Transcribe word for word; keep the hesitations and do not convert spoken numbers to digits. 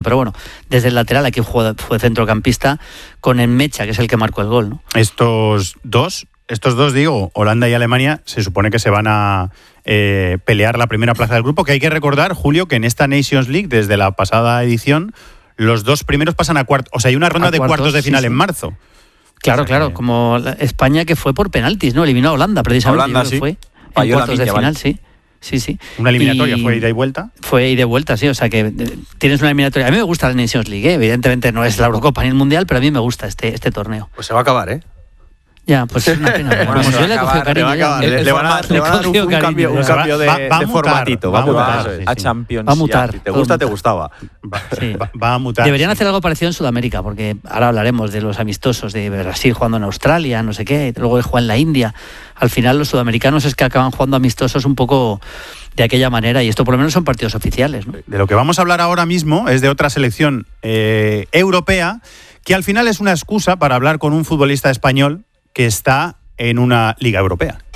Pero bueno, desde el lateral aquí fue, fue centrocampista con Enmecha, que es el que marcó el gol, ¿no? Estos dos, estos dos digo, Holanda y Alemania, se supone que se van a eh, pelear la primera plaza del grupo, que hay que recordar, Julio, que en esta Nations League, desde la pasada edición, los dos primeros pasan a cuartos. O sea, hay una ronda a de cuartos, cuartos de final sí, sí. en marzo. Claro, o sea, claro, que... como España, que fue por penaltis, ¿no? Eliminó a Holanda, precisamente. Holanda, sí. Fue en cuartos de final, vale. sí. Sí, sí. ¿Una eliminatoria y fue ida y vuelta? Fue ida y vuelta, sí. O sea que tienes una eliminatoria. A mí me gusta la Nations League, ¿eh? Evidentemente no es la Eurocopa ni el Mundial, pero a mí me gusta este, este torneo. Pues se va a acabar, ¿eh? Ya, pues es una pena. Bueno, bueno, yo le he cogido cariño. Le, le van a, le van a dar un, un cambio, un cambio de, va, va de mutar, formatito. Va a mutar. Va a, sí, a Champions. Va a mutar. Si te gusta, te gustaba. Va, sí. va, va a mutar. Deberían hacer algo parecido en Sudamérica, porque ahora hablaremos de los amistosos de Brasil jugando en Australia, no sé qué, luego juega en la India. Al final los sudamericanos es que acaban jugando amistosos un poco de aquella manera, y esto por lo menos son partidos oficiales, ¿no? De lo que vamos a hablar ahora mismo es de otra selección eh, europea, que al final es una excusa para hablar con un futbolista español que está en una liga europea.